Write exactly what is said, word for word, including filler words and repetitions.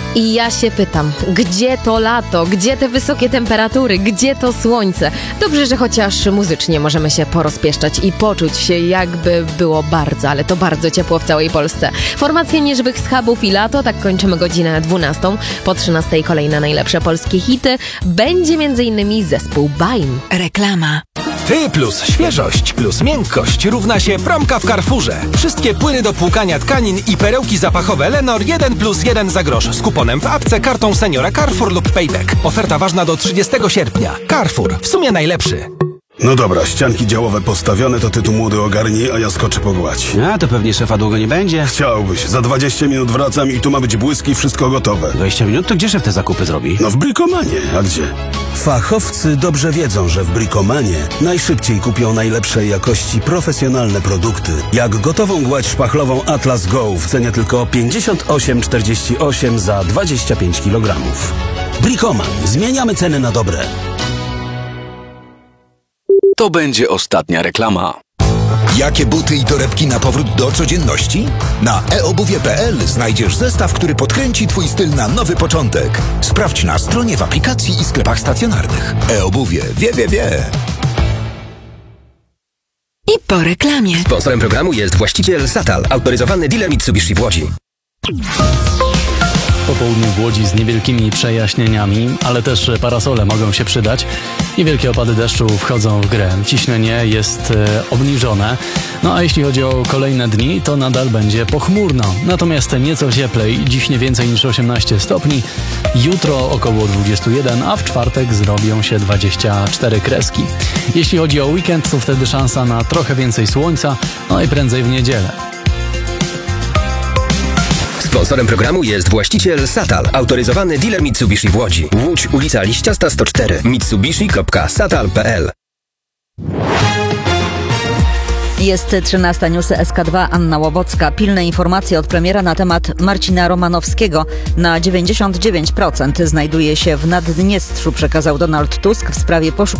I ja się pytam, gdzie to lato, gdzie te wysokie temperatury, gdzie to słońce? Dobrze, że chociaż muzycznie możemy się porozpieszczać i poczuć się, jakby było bardzo, ale to bardzo ciepło w całej Polsce. Formacja Nieżywych Schabów i Lato, tak kończymy godzinę dwunastą. Po trzynastej kolejne najlepsze polskie hity. Będzie między innymi zespół Baim. Reklama. Ty plus świeżość plus miękkość równa się promka w Carrefourze. Wszystkie płyny do płukania tkanin i perełki zapachowe Lenor jeden plus jeden za grosz z kuponem w apce, kartą seniora Carrefour lub Payback. Oferta ważna do trzydziestego sierpnia. Carrefour, w sumie najlepszy. No dobra, ścianki działowe postawione, to ty tu młody ogarnij, a ja skoczę pogładź. A, to pewnie szefa długo nie będzie. Chciałbyś. Za dwadzieścia minut wracam i tu ma być błyski, wszystko gotowe. dwadzieścia minut? To gdzie szef te zakupy zrobi? No w Bricomanie. A gdzie? Fachowcy dobrze wiedzą, że w Bricomanie najszybciej kupią najlepszej jakości profesjonalne produkty. Jak gotową gładź szpachlową Atlas Go w cenie tylko pięćdziesiąt osiem czterdzieści osiem za dwadzieścia pięć kilogramów. Bricoman. Zmieniamy ceny na dobre. To będzie ostatnia reklama. Jakie buty i torebki na powrót do codzienności? Na e obuwie kropka p l znajdziesz zestaw, który podkręci twój styl na nowy początek. Sprawdź na stronie, w aplikacji i sklepach stacjonarnych. E-obuwie wie, wie, wie. I po reklamie. Sponsorem programu jest właściciel Satal, autoryzowany dealer Mitsubishi w Łodzi. Po południu w Łodzi z niewielkimi przejaśnieniami, ale też parasole mogą się przydać. Niewielkie opady deszczu wchodzą w grę. Ciśnienie jest e, obniżone. No a jeśli chodzi o kolejne dni, to nadal będzie pochmurno. Natomiast nieco cieplej, dziś nie więcej niż osiemnaście stopni, jutro około dwadzieścia jeden, a w czwartek zrobią się dwadzieścia cztery kreski. Jeśli chodzi o weekend, to wtedy szansa na trochę więcej słońca, no i prędzej w niedzielę. Sponsorem programu jest właściciel Satal, autoryzowany dealer Mitsubishi w Łodzi. Łódź, ulica Liściasta sto cztery, mitsubishi kropka satal kropka p l. Jest trzynasta, newsy S K dwa, Anna Łowocka. Pilne informacje od premiera na temat Marcina Romanowskiego. Na dziewięćdziesiąt dziewięć procent znajduje się w Naddniestrzu, przekazał Donald Tusk w sprawie poszukiwania